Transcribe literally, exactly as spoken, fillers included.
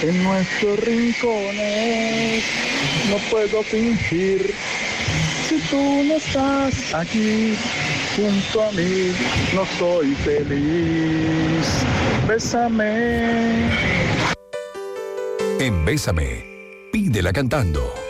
en nuestros rincones. No puedo fingir si tú no estás aquí junto a mí, no soy feliz. Bésame. En Bésame, pídela cantando.